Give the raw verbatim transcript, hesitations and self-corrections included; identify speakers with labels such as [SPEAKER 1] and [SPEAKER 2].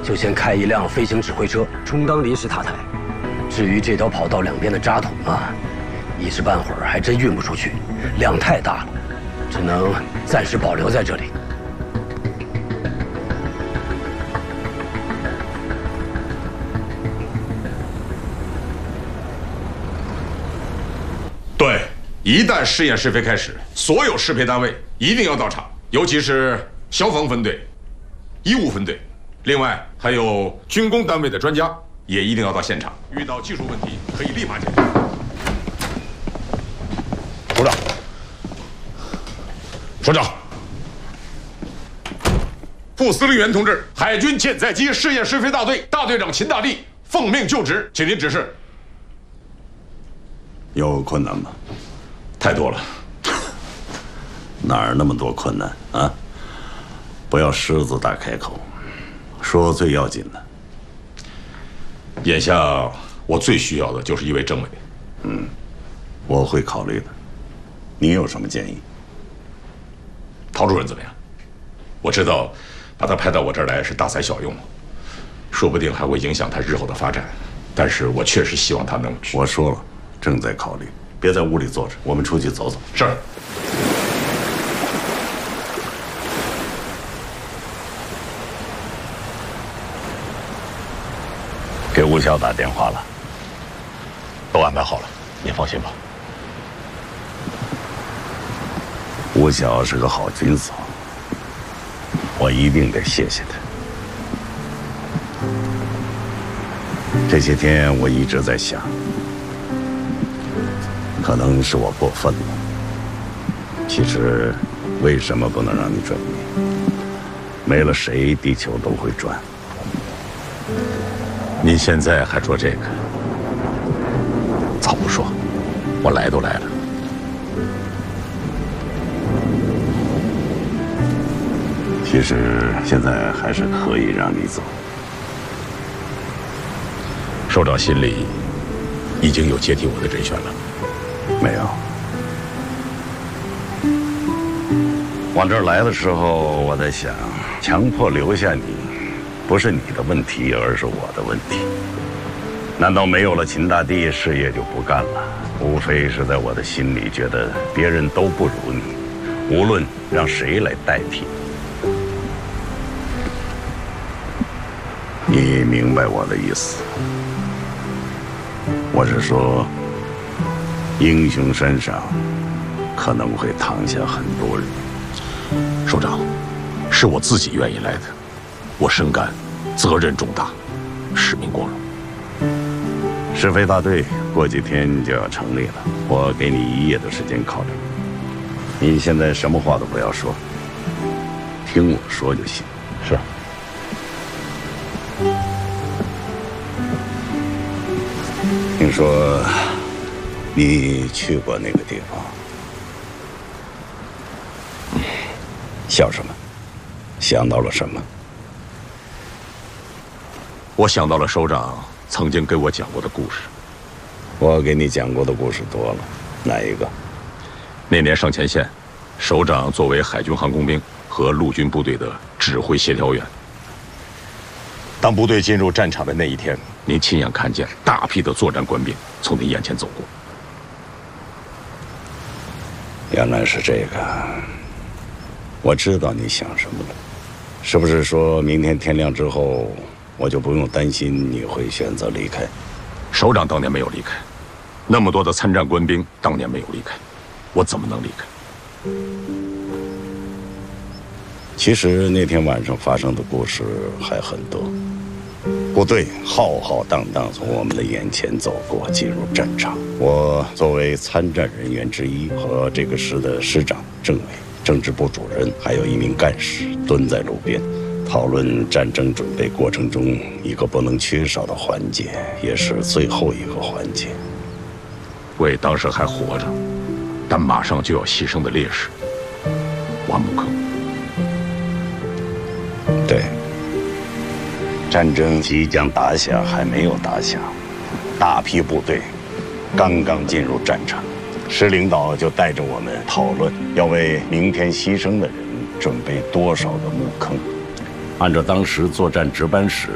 [SPEAKER 1] 就先开一辆飞行指挥车充当临时塔台。至于这条跑道两边的渣桶啊，一时半会儿还真运不出去，量太大了，只能暂时保留在这里。
[SPEAKER 2] 对，一旦试验试飞开始，所有适配单位一定要到场，尤其是消防分队、医务分队，另外还有军工单位的专家也一定要到现场。遇到技术问题可以立马解决。首长，首长，副司令员同志，海军舰载机试验试飞大队大队长秦大力奉命就职，请您指示。
[SPEAKER 3] 有困难吗？
[SPEAKER 2] 太多了，
[SPEAKER 3] 哪儿那么多困难啊？不要狮子大开口，说最要紧的。
[SPEAKER 2] 眼下我最需要的就是一位政委。
[SPEAKER 3] 嗯，我会考虑的。你有什么建议？
[SPEAKER 2] 陶主任怎么样？我知道，把他派到我这儿来是大材小用，说不定还会影响他日后的发展。但是我确实希望他能……
[SPEAKER 3] 我说了。 正在考虑，别在屋里坐着，我们出去走走。
[SPEAKER 2] 是。
[SPEAKER 3] 给吴晓打电话了，
[SPEAKER 2] 都安排好了，您放心吧。
[SPEAKER 3] 吴晓是个好军嫂，我一定得谢谢她。这些天我一直在想。 可能是我过分了。其实，为什么不能让你转变？没了谁，地球都会转。
[SPEAKER 2] 您现在还说这个？早不说，我来都来了。
[SPEAKER 3] 其实现在还是可以让你走。
[SPEAKER 2] 首长心里已经有接替我的人选了。
[SPEAKER 3] 没有。往这儿来的时候，我在想，强迫留下你，不是你的问题，而是我的问题。难道没有了秦大帝，事业就不干了？无非是在我的心里觉得别人都不如你，无论让谁来代替，你明白我的意思？我是说。 英雄身上可能会躺下很多人。
[SPEAKER 2] 首长，是我自己愿意来的，我深感责任重大，使命光荣。
[SPEAKER 3] 试飞大队过几天就要成立了，我给你一夜的时间考虑。你现在什么话都不要说，听我说就行。
[SPEAKER 2] 是。
[SPEAKER 3] 听说。 你去过那个地方？笑什么？想到了什么？
[SPEAKER 2] 我想到了首长曾经给我讲过的故事。
[SPEAKER 3] 我给你讲过的故事多了，哪一个？
[SPEAKER 2] 那年上前线，首长作为海军航空兵和陆军部队的指挥协调员。当部队进入战场的那一天，您亲眼看见大批的作战官兵从您眼前走过。
[SPEAKER 3] 原来是这个，我知道你想什么了，是不是说明天天亮之后，我就不用担心你会选择离开？
[SPEAKER 2] 首长当年没有离开，那么多的参战官兵当年没有离开，我怎么能离开？
[SPEAKER 3] 其实那天晚上发生的故事还很多，部队浩浩荡荡从我们的眼前走过，进入战场。我作为参战人员之一，和这个师的师长、政委、政治部主任，还有一名干事，蹲在路边，讨论战争准备过程中一个不能缺少的环节，也是最后一个环节。
[SPEAKER 2] 为当时还活着，但马上就要牺牲的烈士——瓦木坑。
[SPEAKER 3] 对。 战争即将打响，还没有打响，大批部队刚刚进入战场，师领导就带着我们讨论要为明天牺牲的人准备多少个墓坑。按照当时作战值班室